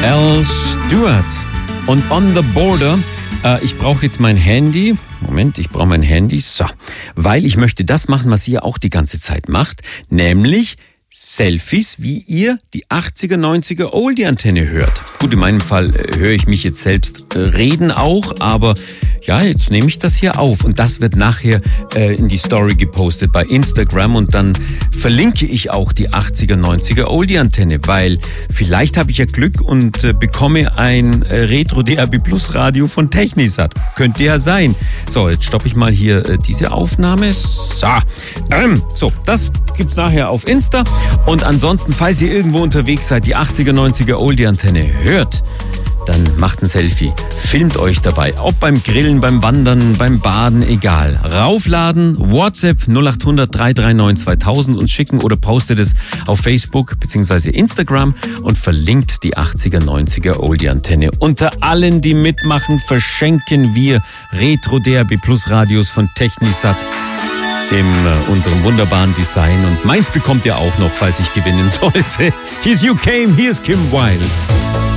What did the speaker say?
Al Stewart und On the Border. Ich brauche jetzt mein Handy. Moment, ich brauche mein Handy. So, weil ich möchte das machen, was ihr auch die ganze Zeit macht, nämlich Selfies, wie ihr die 80er, 90er Oldie-Antenne hört. Gut, in meinem Fall höre ich mich jetzt selbst reden auch, aber ja, jetzt nehme ich das hier auf und das wird nachher in die Story gepostet bei Instagram und dann verlinke ich auch die 80er, 90er Oldie-Antenne, weil vielleicht habe ich ja Glück und bekomme ein Retro DAB Plus Radio von Technisat. Könnte ja sein. So, jetzt stoppe ich mal hier diese Aufnahme. So, das gibt's nachher auf Insta. Und ansonsten, falls ihr irgendwo unterwegs seid, die 80er, 90er Oldie-Antenne hört, dann macht ein Selfie. Filmt euch dabei. Ob beim Grillen, beim Wandern, beim Baden, egal. Raufladen, WhatsApp 0800 339 2000 und schicken oder postet es auf Facebook bzw. Instagram und verlinkt die 80er, 90er Oldie-Antenne. Unter allen, die mitmachen, verschenken wir Retro DAB Plus Radios von Technisat in unserem wunderbaren Design. Und meins bekommt ihr auch noch, falls ich gewinnen sollte. Here's You Came, here's Kim Wilde.